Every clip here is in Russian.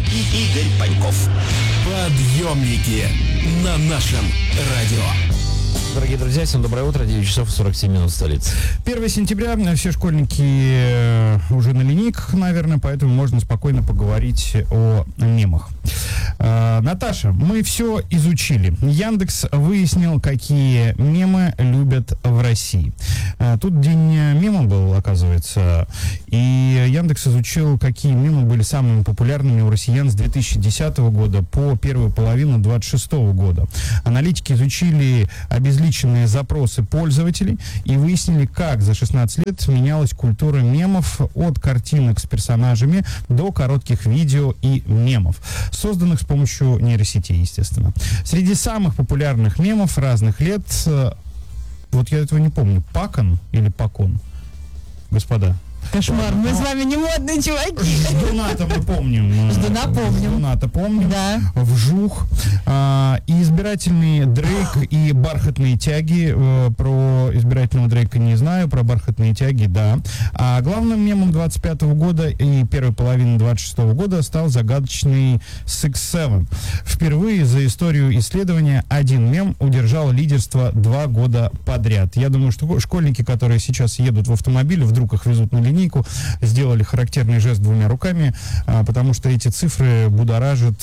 и Игорь Паньков. Подъемники на нашем радио. Дорогие друзья, всем доброе утро, 9 часов 47 минут в столице. 1 сентября, все школьники уже на линейках, наверное, поэтому можно спокойно поговорить о мемах. Наташа, мы все изучили. Яндекс выяснил, какие мемы любят в России. Тут день мема был, оказывается, и Яндекс изучил, какие мемы были самыми популярными у россиян с 2010 года по первую половину 2026 года. Аналитики изучили обезличенные запросы пользователей и выяснили, как за 16 лет менялась культура мемов от картинок с персонажами до коротких видео и мемов, созданных с помощью нейросетей, естественно. Среди самых популярных мемов разных лет, вот я этого не помню, Пакон или Пакон, господа? Кошмар, мы с вами не модные чуваки. Ждуна-то мы помним. Ждуна-то помним. Да. Вжух. И избирательный Дрейк, и бархатные тяги. Про избирательного Дрейка не знаю, про бархатные тяги, да. А главным мемом 25 года и первой половины 26 года стал загадочный Six Seven. Впервые за историю исследования один мем удержал лидерство 2 года подряд. Я думаю, что школьники, которые сейчас едут в автомобиле, вдруг их везут на линейку, сделали характерный жест 2 руками, потому что эти цифры будоражат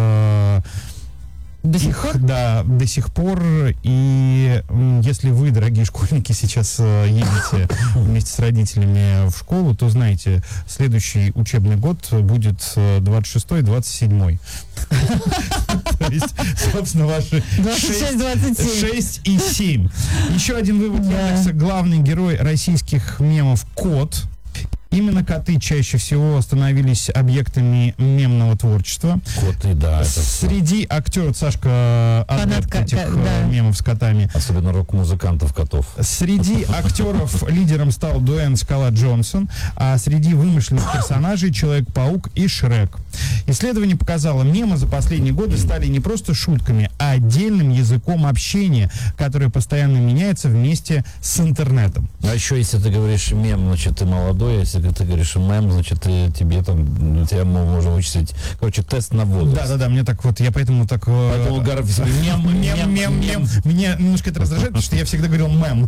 до сих пор? Да, до сих пор. И если вы, дорогие школьники, сейчас едете вместе с родителями в школу, то знаете, следующий учебный год будет 26-27. То есть, собственно, ваши 6 и 7. Еще один вывод Яндекса. Главный герой российских мемов — кот. Именно коты чаще всего становились объектами мемного творчества. Коты, да. Среди актеров, Сашка, адепт этих мемов с котами. Особенно рок-музыкантов котов. Среди актеров лидером стал Дуэйн «Скала» Джонсон, а среди вымышленных персонажей Человек-паук и Шрек. Исследование показало, мемы за последние годы стали не просто шутками, а отдельным языком общения, которое постоянно меняется вместе с интернетом. А еще, если ты говоришь мем, значит, ты молодой, если ты говоришь мем, значит, тебе там, тебя можно вычислить, короче, тест на возраст. Да, мне так вот, я поэтому так... Поэтому мем. Меня немножко это раздражает, потому что я всегда говорил мем.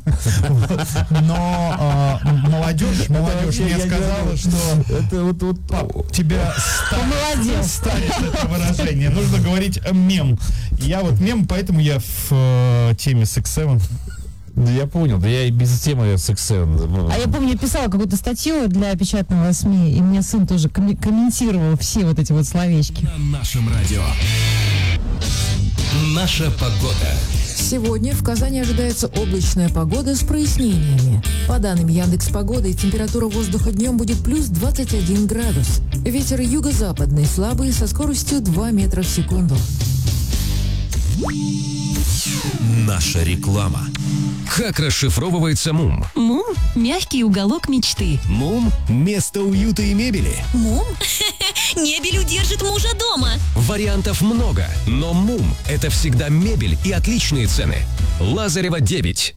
Но молодежь мне сказала, что это вот пап, тебя старит это выражение. Нужно говорить мем. Я вот мем, поэтому я в теме Six Seven. Да я понял, да я и без темы Six Seven. А я помню, я писала какую-то статью для печатного СМИ, и мне сын тоже комментировал все вот эти вот словечки. На нашем радио. Наша погода. Сегодня в Казани ожидается облачная погода с прояснениями. По данным Яндекс.Погоды, температура воздуха днем будет плюс 21 градус. Ветер юго-западный слабый со скоростью 2 метра в секунду. Наша реклама. Как расшифровывается МУМ? МУМ – мягкий уголок мечты. МУМ – место уюта и мебели. МУМ? Мебель удержит мужа дома. Вариантов много, но МУМ – это всегда мебель и отличные цены. Лазарева 9.